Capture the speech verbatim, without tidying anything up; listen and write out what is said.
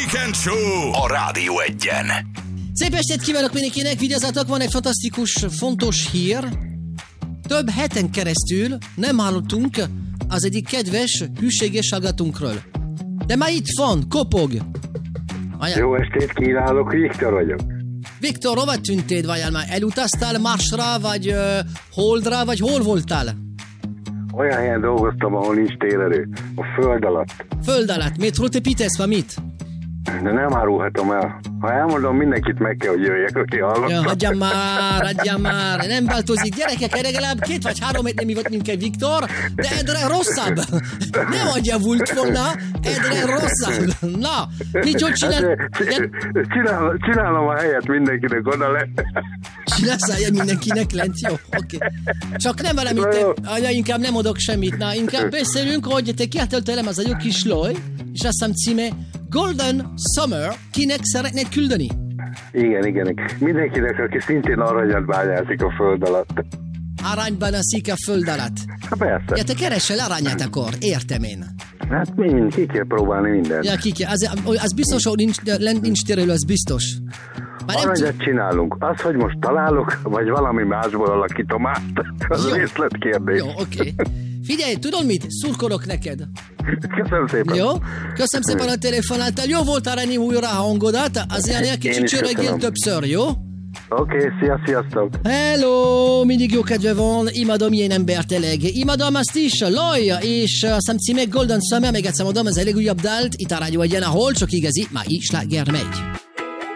Weekend Show a Rádió Egyen. Szép estét kívánok mindenkinek, vigyázzatok, van egy fantasztikus, fontos hír. Több heten keresztül nem hallottunk az egyik kedves, hűséges hallgatónkról. De már itt van, kopog. Vaján. Jó estét kívánok, Viktor vagyok. Viktor, hova tűntél, vaján már? Elutaztál Marsra, vagy uh, Holdra, vagy hol voltál? Olyan helyen dolgoztam, ahol nincs térerő. A föld alatt. Föld alatt. Miért építesz, vagy mit? De nem árulhatom el. Ha elmondom, mindenkit meg kell, hogy jöjjek, aki hallottam. Ja, hagyjam már, hagyjam már. Nem változik. Gyerekek, legalább két vagy három év nem volt minket, Viktor, de egyre rosszabb. Nem adjavult volna, egyre rosszabb. Na, mit jól csinál? Csinálom, csinálom a helyet mindenkinek oda le. Csinálsz helyet mindenkinek lent? Jó, oké. Okay. Csak nem valamit, anya, inkább nem adok semmit. Na, inkább beszélünk, hogy te kiáltaltál az a jó kis loj, és azt hiszem címe Golden Summer, kinek szeretnéd küldeni? Igen, igen. Mindenkinek, aki szintén aranyat bányászik a föld alatt. Aranyban a föld alatt? Ha persze. Ja, te keresel aranyat akkor, értem én. Hát mind, ki kell próbálni mindent. Ja, ki kell. Az, az biztos, hogy nincs, nincs térelő, az biztos. Már aranyat t- csinálunk. Az, hogy most találok, vagy valami másból alakítom át, az részletkérdés. Jó, oké. Okay. Figyelj, tudod mit? Szurkolok neked. Köszönöm szépen. Jó? Köszönöm szépen a telefonáltál. Jó volt arányi újra a hangodat. Azért egy kicsit csörögjél többször, jó? Oké, okay, szia, sziasztok. Hello, mindig jó kedve van. Imádom ilyen embert eleg. Imádom azt is, Loj, és a szám címe Golden Summer, még egyszer mondom, ez a legújabb dalt. Itt a Rádió Egyen, ahol csak igazi, már így sláger megy.